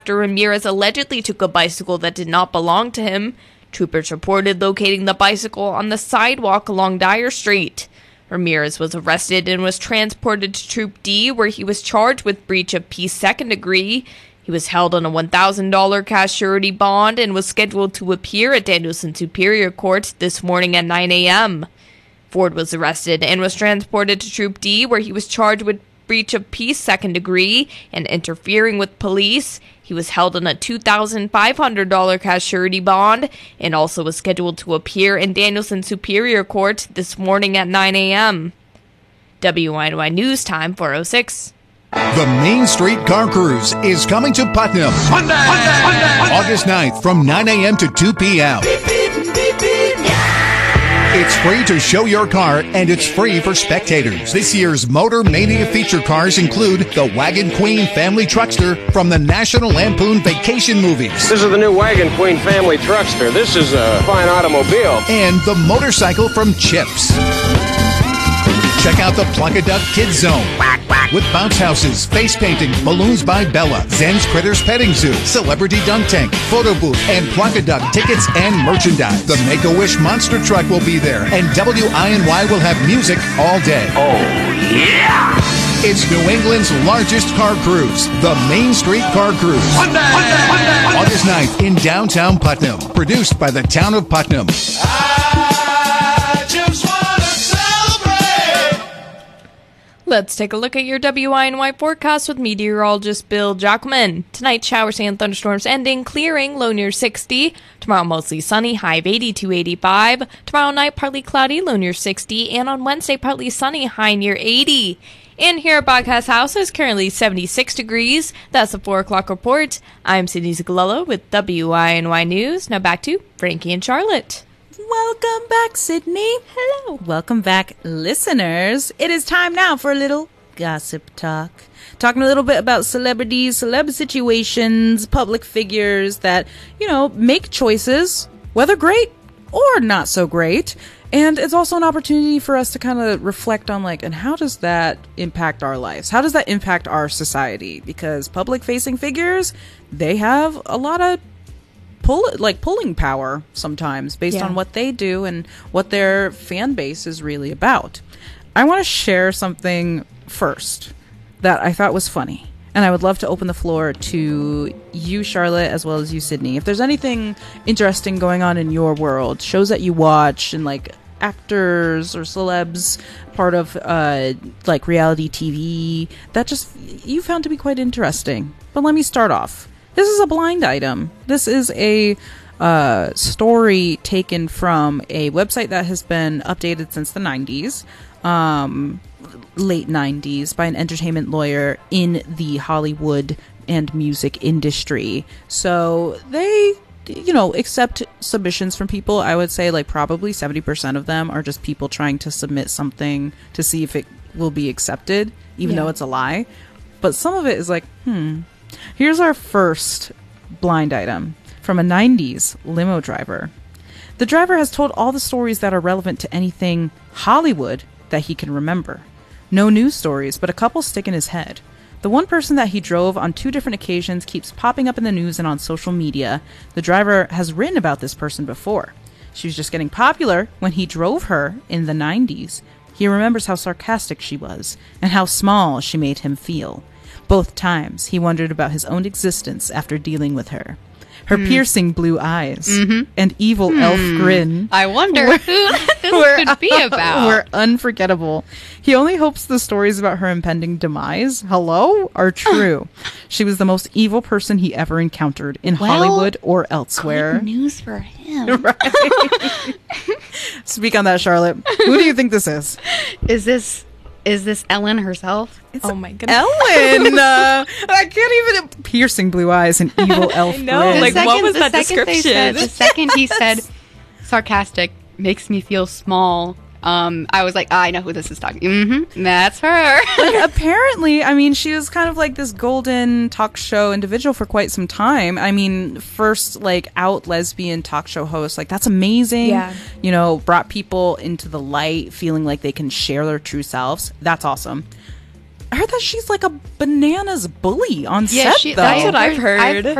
Ramirez allegedly took a bicycle that did not belong to him. Troopers reported locating the bicycle on the sidewalk along Dyer Street. Ramirez was arrested and was transported to Troop D, where he was charged with breach of peace second degree. He was held on a $1,000 cash surety bond and was scheduled to appear at Danielson Superior Court this morning at 9 a.m. Ford was arrested and was transported to Troop D, where he was charged with breach of peace second degree and interfering with police. He was held on a $2,500 cash surety bond and also was scheduled to appear in Danielson Superior Court this morning at 9 a.m. WINY News Time 4:06. The Main Street Car Cruise is coming to Putnam. August 9th from 9 a.m. to 2 p.m. It's free to show your car, and it's free for spectators. This year's Motor Mania feature cars include the Wagon Queen Family Truckster from the National Lampoon Vacation movies. This is the new Wagon Queen Family Truckster. This is a fine automobile. And the motorcycle from Chips. Check out the Pluck-a-Duck Kids Zone. With bounce houses, face painting, balloons by Bella, Zen's Critters Petting Zoo, Celebrity Dunk Tank, photo booth, and Pluck-a-Duck tickets and merchandise. The Make-A-Wish Monster Truck will be there, and WINY will have music all day. Oh, yeah! It's New England's largest car cruise, the Main Street Car Cruise. August 9th in downtown Putnam. Produced by the town of Putnam. Let's take a look at your WINY forecast with meteorologist Bill Jockman. Tonight, showers and thunderstorms ending, clearing, low near 60. Tomorrow, mostly sunny, high of 80 to 85. Tomorrow night, partly cloudy, low near 60. And on Wednesday, partly sunny, high near 80. And here at Broadcast House is currently 76 degrees. That's the 4 o'clock report. I'm Sydney Zigalello with WINY News. Now back to Frankie and Charlotte. Welcome back, Sydney. Hello. Welcome back, listeners. It is time now for a little gossip talk. Talking a little bit about celebrities, celeb situations, public figures that, make choices, whether great or not so great. And it's also an opportunity for us to kind of reflect on, and how does that impact our lives? How does that impact our society? Because public-facing figures, they have a lot of pulling power sometimes based on what they do and what their fan base is really about. I want to share something first that I thought was funny, and I would love to open the floor to you, Charlotte, as well as you, Sydney. If there's anything interesting going on in your world, shows that you watch, and actors or celebs, part of reality TV that just you found to be quite interesting. But let me start off. This is a blind item. This is a story taken from a website that has been updated since the 90s, late 90s, by an entertainment lawyer in the Hollywood and music industry. So they, accept submissions from people. I would say probably 70% of them are just people trying to submit something to see if it will be accepted, even though it's a lie. But some of it is Here's our first blind item from a 90s limo driver. The driver has told all the stories that are relevant to anything Hollywood that he can remember. No news stories, but a couple stick in his head. The one person that he drove on 2 different occasions keeps popping up in the news and on social media. The driver has written about this person before. She was just getting popular when he drove her in the 90s. He remembers how sarcastic she was and how small she made him feel. Both times, he wondered about his own existence after dealing with her. Her piercing blue eyes and evil elf grin. I wonder who this could be about. Were unforgettable. He only hopes the stories about her impending demise, are true. She was the most evil person he ever encountered in Hollywood or elsewhere. Good news for him. Right. Speak on that, Charlotte. Who do you think this is? Is this Ellen herself? Oh my goodness. Ellen! I can't even... Piercing blue eyes and evil elf grin. What was that description? The second he said sarcastic, makes me feel small, I was like, I know who this is talking. That's her. Apparently, she was kind of this golden talk show individual for quite some time. First, out lesbian talk show host. That's amazing. Yeah. Brought people into the light, feeling like they can share their true selves. That's awesome. heard that she's like a bananas bully on set, though. That's what I've heard. I've